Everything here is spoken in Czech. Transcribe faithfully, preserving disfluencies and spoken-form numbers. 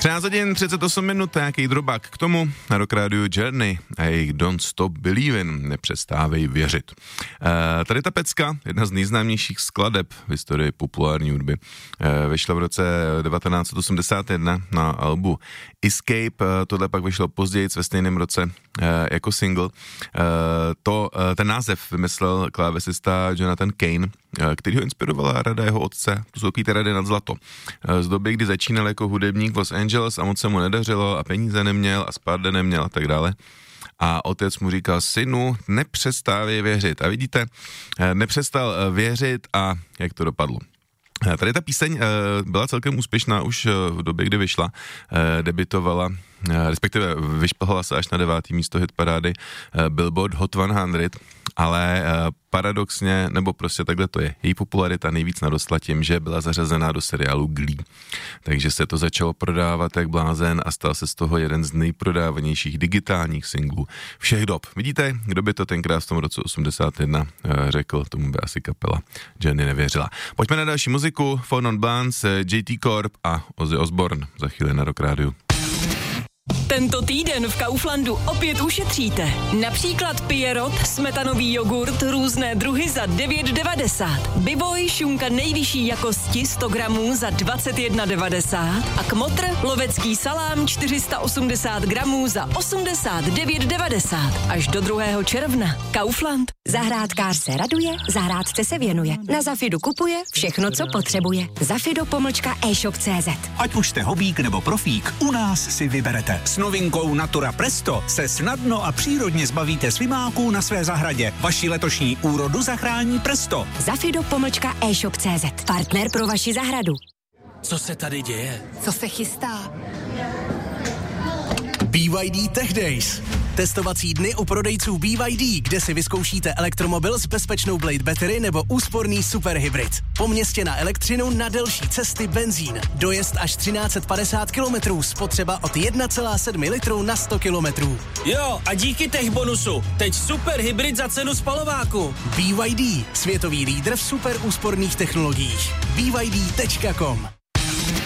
třináct hodin třicet osm minut, nějaký drobák k tomu, na Rock Radio Journey a jejich Don't Stop Believin', nepřestávej věřit. E, tady ta pecka, jedna z nejznámějších skladeb v historii populární hudby, e, vyšla v roce devatenáct set osmdesát jedna na albu Escape, e, tohle pak vyšlo později ve stejném roce e, jako single. E, to, e, ten název vymyslel klávesista Jonathan Cain, e, který ho inspirovala rada jeho otce, to jsou ty rady nad zlato. E, z doby, kdy začínal jako hudebník v Los Angeles a moc se mu nedařilo a peníze neměl a spát neměl a tak dále. A otec mu říkal, synu, nepřestávej věřit. A vidíte, nepřestal věřit a jak to dopadlo. Tady ta píseň byla celkem úspěšná už v době, kdy vyšla, debitovala, respektive vyšplhala se až na devátý místo hitparády Billboard Hot sto, ale paradoxně, nebo prostě takhle to je, její popularita nejvíc narostla tím, že byla zařazená do seriálu Glee. Takže se to začalo prodávat jak blázen a stal se z toho jeden z nejprodávanějších digitálních singlů všech dob. Vidíte, kdo by to tenkrát v tom roce osmdesát jedna řekl, tomu by asi kapela Jenny nevěřila. Pojďme na další muziku, Four Non Blondes, J T Corp a Ozzy Osbourne za chvíli na Rock Radio. Tento týden v Kauflandu opět ušetříte. Například Pierrot, smetanový jogurt, různé druhy za devět devadesát. Bivoj, šunka nejvyšší jakosti sto gramů za dvacet jedna devadesát. A Kmotr, lovecký salám čtyři sta osmdesát gramů za osmdesát devět devadesát. Až do druhého června. Kaufland. Zahrádkář se raduje, zahrádce se věnuje. Na Zafidu kupuje všechno, co potřebuje. Zafido pomlčka e-shop tečka cé zet. Ať už jste hobík nebo profík, u nás si vyberete. S novinkou Natura Presto se snadno a přírodně zbavíte slimáků na své zahradě. Vaši letošní úrodu zachrání Presto. Zafido pomlčka e-shop tečka cé zet. Partner pro vaši zahradu. Co se tady děje? Co se chystá? B Y D Tech Days. Testovací dny u prodejců B Y D, kde si vyzkoušíte elektromobil s bezpečnou Blade Battery nebo úsporný superhybrid. Po městě na elektřinu, na delší cesty benzín. Dojezd až třináct set padesát kilometrů, spotřeba od jedna celá sedm litru na sto kilometrů. Jo, a díky tech bonusu, teď superhybrid za cenu spalováku. B Y D, světový lídr v super úsporných technologiích. B Y D tečka com